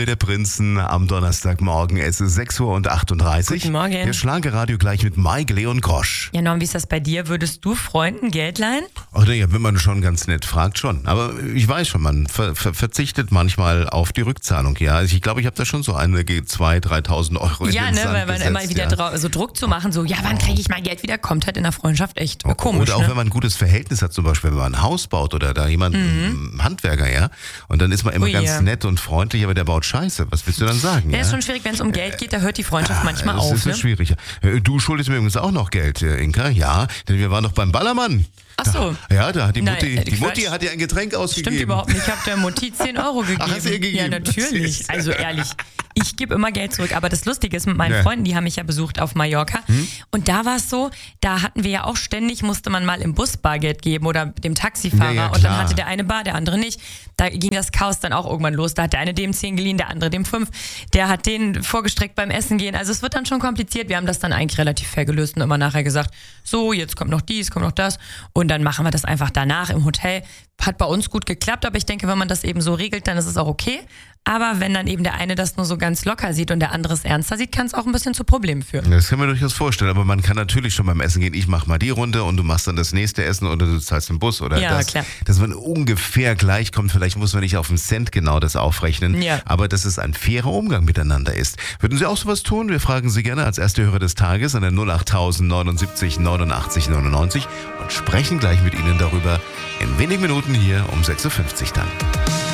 wir der Prinzen am Donnerstagmorgen. Es ist 6:38 Uhr. Guten Morgen. Der Schlagerradio gleich mit Mike Leon Grosch. Ja, Norm, wie ist das bei dir? Würdest du Freunden Geld leihen? Ach ja, wenn man schon ganz nett fragt, schon. Aber ich weiß schon, man verzichtet manchmal auf die Rückzahlung. Ja, also ich glaube, ich habe da schon so einige 2.000, 3.000 Euro in Ja, den ne, Sand weil man gesetzt, immer wieder so Druck zu machen, so, ja, wann kriege ich mein Geld wieder? Kommt halt in der Freundschaft echt komisch. Oder auch wenn man ein gutes Verhältnis hat, zum Beispiel, wenn man ein Haus baut oder da jemand, ein Handwerker, ja. Und dann ist man immer ganz nett und freundlich, aber der baut Scheiße. Was willst du dann sagen? Der ist schon schwierig, wenn es um Geld geht, da hört die Freundschaft manchmal auf. Das ist schwierig. Du schuldest mir übrigens auch noch Geld, Inka. Ja, denn wir waren doch beim Ballermann. Ach so. Ja, da hat die Mutti, Nein, die Mutti hat dir ein Getränk ausgegeben. Stimmt überhaupt nicht. Ich habe der Mutti 10 Euro gegeben. Ach, hast du ihr gegeben? Ja, natürlich. Also ehrlich, ich gebe immer Geld zurück. Aber das Lustige ist, mit meinen Freunden, die haben mich ja besucht auf Mallorca. Und da war es so, da hatten wir ja auch ständig, musste man mal im Bus Bargeld geben oder dem Taxifahrer. Ja, und dann hatte der eine Bar, der andere nicht. Da ging das Chaos dann auch irgendwann los. Da hat der eine dem 10 geliehen, der andere dem 5. Der hat den vorgestreckt beim Essen gehen. Also es wird dann schon kompliziert. Wir haben das dann eigentlich relativ fair gelöst und immer nachher gesagt, so, jetzt kommt noch dies, kommt noch das. Und dann machen wir das einfach danach im Hotel. Hat bei uns gut geklappt, aber ich denke, wenn man das eben so regelt, dann ist es auch okay. Aber wenn dann eben der eine das nur so ganz locker sieht und der andere es ernster sieht, kann es auch ein bisschen zu Problemen führen. Das kann man durchaus vorstellen, aber man kann natürlich schon beim Essen gehen, ich mach mal die Runde und du machst dann das nächste Essen oder du zahlst den Bus oder ja, das. Klar. Dass man ungefähr gleich kommt, vielleicht muss man nicht auf den Cent genau das aufrechnen, aber dass es ein fairer Umgang miteinander ist. Würden Sie auch sowas tun? Wir fragen Sie gerne als erste Hörer des Tages an der 08000 79 89 99 und sprechen gleich mit Ihnen darüber in wenigen Minuten hier um 6:50 Uhr dann.